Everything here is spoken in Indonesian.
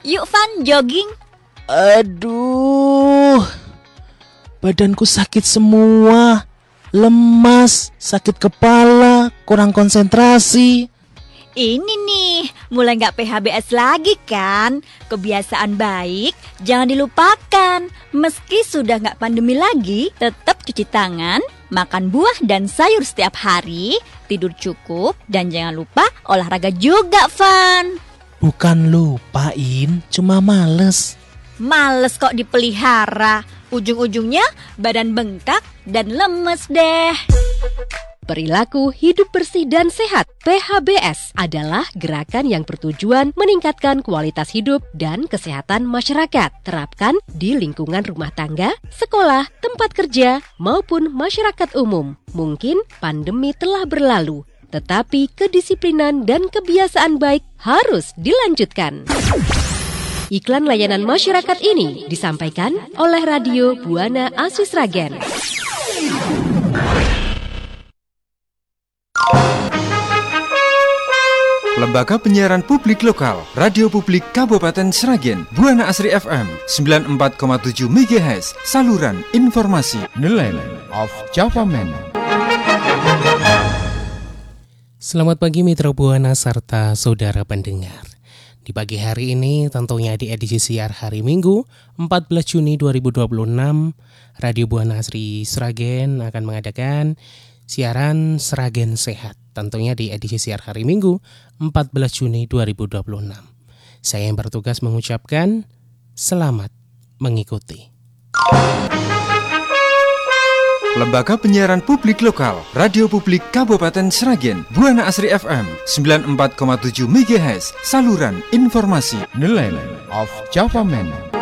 Yuk Van, jogging. Aduh, badanku sakit semua. Lemas, sakit kepala, kurang konsentrasi. Ini nih, mulai gak PHBS lagi kan? Kebiasaan baik, jangan dilupakan. Meski sudah gak pandemi lagi, tetap cuci tangan, makan buah dan sayur setiap hari, tidur cukup, dan jangan lupa olahraga juga, Van. Bukan lupain, cuma males. Males kok dipelihara, ujung-ujungnya badan bengkak dan lemes deh. Perilaku hidup bersih dan sehat (PHBS) adalah gerakan yang bertujuan meningkatkan kualitas hidup dan kesehatan masyarakat. Terapkan di lingkungan rumah tangga, sekolah, tempat kerja, maupun masyarakat umum. Mungkin pandemi telah berlalu, tetapi kedisiplinan dan kebiasaan baik harus dilanjutkan. Iklan layanan masyarakat ini disampaikan oleh Radio Buana Asus Sragen. Lembaga Penyiaran Publik Lokal, Radio Publik Kabupaten Sragen, Buana Asri FM 94,7 MHz, saluran informasi Nelayan of Java Man. Selamat pagi Mitra Buana serta saudara pendengar. Di pagi hari ini tentunya di edisi siar hari Minggu 14 Juni 2026, Radio Buana Asri Sragen akan mengadakan siaran Sragen Sehat. Tentunya di edisi siar hari Minggu 14 Juni 2026. Saya yang bertugas mengucapkan selamat mengikuti. Lembaga Penyiaran Publik Lokal, Radio Publik Kabupaten Sragen, Buana Asri FM 94,7 MHz, saluran informasi Nelayan of Java Man.